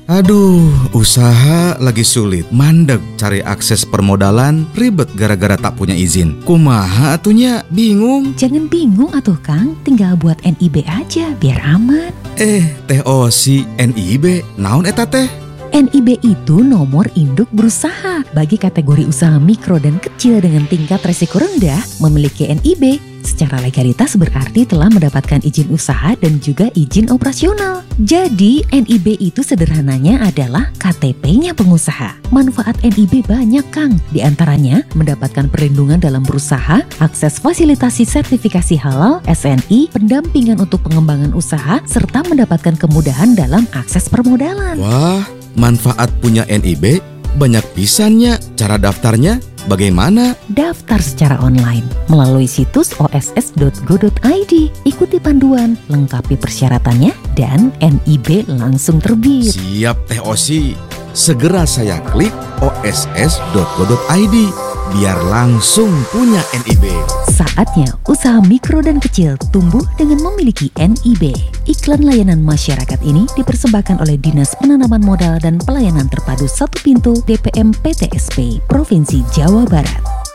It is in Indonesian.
Aduh, usaha lagi sulit, mandek cari akses permodalan, ribet gara-gara tak punya izin. Kumaha atunya, bingung. Jangan bingung atuh Kang, tinggal buat NIB aja biar aman. Teh Osi, NIB, naon eta teh? NIB itu nomor induk berusaha. Bagi kategori usaha mikro dan kecil dengan tingkat resiko rendah, memiliki NIB secara legalitas berarti telah mendapatkan izin usaha dan juga izin operasional. Jadi NIB itu sederhananya adalah KTP-nya pengusaha. Manfaat NIB banyak Kang, di antaranya mendapatkan perlindungan dalam berusaha, akses fasilitasi sertifikasi halal, SNI, pendampingan untuk pengembangan usaha, serta mendapatkan kemudahan dalam akses permodalan. Wah, manfaat punya NIB banyak pisannya. Cara daftarnya bagaimana? Daftar secara online melalui situs oss.go.id. Ikuti panduan, lengkapi persyaratannya, dan NIB langsung terbit. Siap Teh Osi. Segera saya klik oss.go.id biar langsung punya NIB. Saatnya usaha mikro dan kecil tumbuh dengan memiliki NIB. Iklan layanan masyarakat ini dipersembahkan oleh Dinas Penanaman Modal dan Pelayanan Terpadu Satu Pintu DPM PTSP Provinsi Jawa Barat.